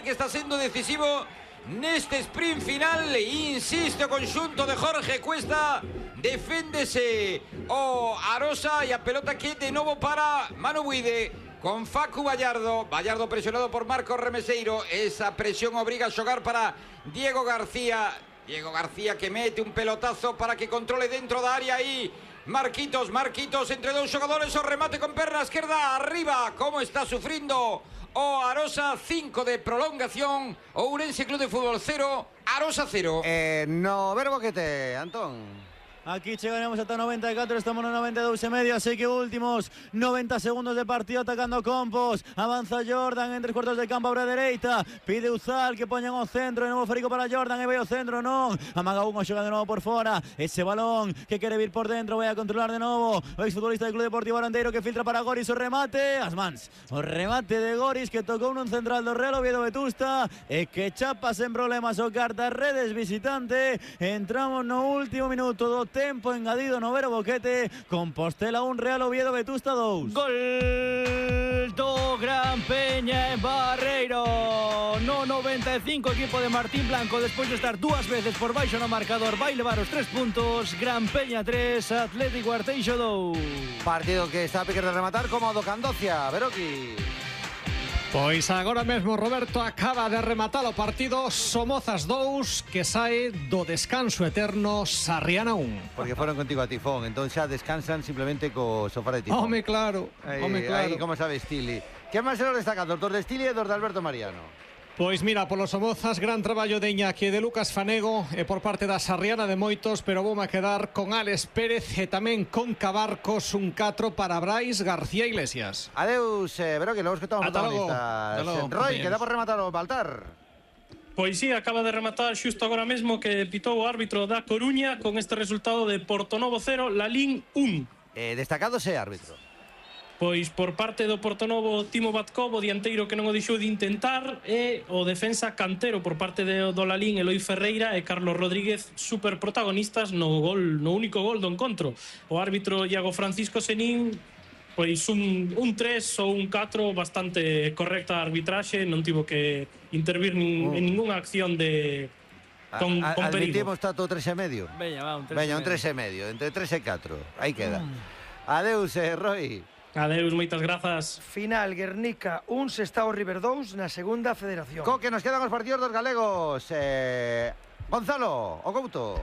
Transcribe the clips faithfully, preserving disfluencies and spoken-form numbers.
que está sendo decisivo neste sprint final. Insisto, conxunto de Jorge Cuesta, deféndese o Arosa e a pelota que de novo para Manu Buide con Facu Vallardo. Vallardo presionado por Marcos Remeseiro. Esa presión obriga a xogar para Diego García. Diego García que mete un pelotazo para que controle dentro da área aí. Marquitos, Marquitos entre dous xogadores, o remate con perna esquerda arriba. Como está sufrindo o Arosa, cinco de prolongación. Ourense Club de Fútbol cero, Arosa cero. Eh, no ver boquete, Antón. Aquí chegaremos ata noventa e catro, estamos no noventa e dous e medio, así que últimos noventa segundos de partido atacando Compos. Avanza Jordan en tres cuartos de campo, abre a dereita, pide Uzal que poñan o centro, de novo Férico para Jordan, e vai o centro, non, amaga un, xoga de novo por fora, ese balón que quere vir por dentro, vai a controlar de novo o exfutbolista del Club Deportivo Arandeiro que filtra para Goris, o remate, as mans, o remate de Goris que tocou nun central do Real Oviedo Vetusta e que chapa sen problemas o Cartarredes visitante. Entramos no último minuto do tempo engadido no Vero Boquete. Compostela un, Real Oviedo Vetusta dous. Gol do Gran Peña en Barreiro no noventa e cinco. Equipo de Martín Blanco, despois de estar dúas veces por baixo no marcador, vai levar os tres puntos. Gran Peña tres, Atlético Arteixo dous. Partido que está a pique de rematar como a do Candocia, Veroki. Pois agora mesmo Roberto acaba de rematar o partido. Somozas dous que sae do descanso eterno Sarriana un. Porque foron contigo a Tifón, entón xa descansan simplemente co sofá de Tifón. Home, claro, aí, home, claro. Aí como sabe Stili. Que máis se nos destaca? Dos de Stili e dos de Alberto Mariano. Pois mira, polos Somozas, gran traballo de Iñaki e de Lucas Fanego e por parte da Sarriana de moitos, pero vou a quedar con Alex Pérez e tamén con Cabarcos, un catro para Brais García Iglesias. Adeus, eh, Veroki, logo escutamos protagonistas. Roy, que dá por rematar o Baltar. Pois sí, acaba de rematar xusto agora mesmo que pitou o árbitro da Coruña con este resultado de Portonovo cero, Lalín un. Eh, destacado ese árbitro. Pois por parte do Portonovo, Timo Batkov, o dianteiro que non o deixou de intentar, e o defensa Cantero por parte de do Lalín, Eloi Ferreira e Carlos Rodríguez, super protagonistas no gol, no único gol do encontro. O árbitro Iago Francisco Senín, pois un, un tres ou un catro, bastante correcta a arbitraxe, non tivo que intervir nin, oh. en ningunha acción de con, a, a, con perigo. Admitimos tato tres e medio. Veña, va, un tres. Veña, un tres e medio, entre tres e catro. Aí queda. Mm. Adeus, eh, Roy. Adeus, moitas grazas. Final, Guernica un, Sestao River dous na segunda federación. Co que nos quedan os partidos dos galegos. eh, Gonzalo, o Couto.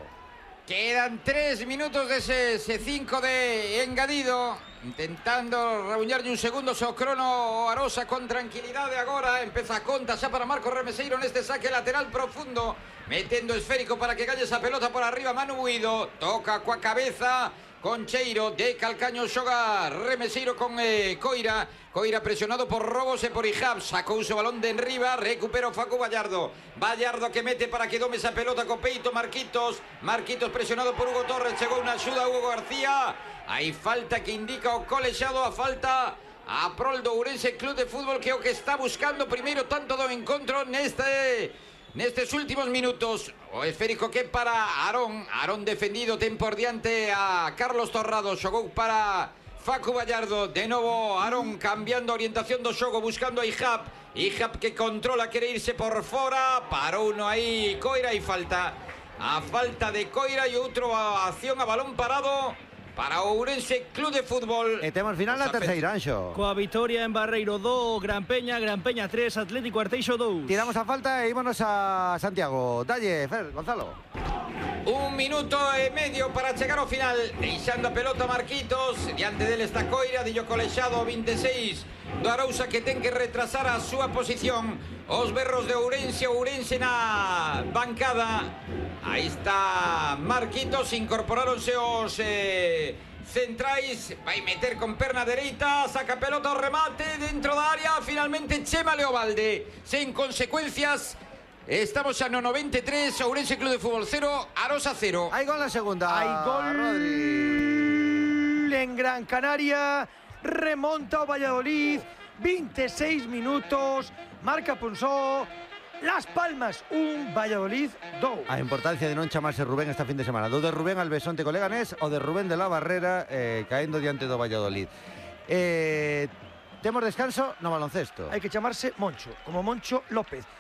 Quedan tres minutos de ese cinco de engadido. Intentando rebuñarlle un segundo so crono Arosa con tranquilidade agora. Empeza a conta xa para Marcos Remeseiro neste saque lateral profundo, metendo esférico para que galle esa pelota por arriba. Manu Buido toca coa cabeza Concheiro, de Calcaño xoga Remeseiro con eh, Coira. Coira presionado por Robos e por Ijab. Sacou o balón de enriba, recupera o Facu Vallardo. Vallardo que mete para que dome esa pelota co peito Marquitos. Marquitos presionado por Hugo Torres. Chegou unha axuda a Hugo García. Hai falta que indica o colexado, a falta a prol do Ourense Club de Fútbol, que é o que está buscando primeiro tanto do encontro neste... Nestes últimos minutos. O esférico que para Arón. Arón defendido, ten por diante a Carlos Torrado. Xogou para Facu Vallardo. De novo Arón cambiando a orientación do xogo, buscando a Ijab. Ijab que controla, quere irse por fora. Parou uno aí Coira e falta. A falta de Coira e outro a acción a balón parado para o Ourense Club de Fútbol. E temos final na terceira, Anxo. Coa vitoria en Barreiro do Gran Peña, Gran Peña tres, Atlético Arteixo dous. Tiramos a falta e ímonos a Santiago. Dalle, Fer, Gonzalo. Un minuto e medio para chegar ao final. Deixando a pelota Marquitos. Diante dele está Coira, dillo colexado vinte e seis do Arousa, que ten que retrasar a súa posición. Os berros de Ourense, Ourense na bancada. Aí está Marquitos, incorporáronse os eh, centrais. Vai meter con perna dereita, saca pelota ao remate dentro da área. Finalmente Chema Leobalde, sen consecuencias. Estamos xa no noventa e tres, Ourense Club de Fútbol cero, Arosa cero. Hai gol na segunda. Hai gol Rodri. en Gran Canaria. Remonta o Valladolid. vinte e seis minutos. Marca Ponsó. Las Palmas un, Valladolid dous. A importancia de non chamarse Rubén esta fin de semana. Do de Rubén Albesonte Coleganés o de Rubén de la Barrera eh, caendo diante do Valladolid. Eh, temos descanso no baloncesto. Hai que chamarse Moncho, como Moncho López.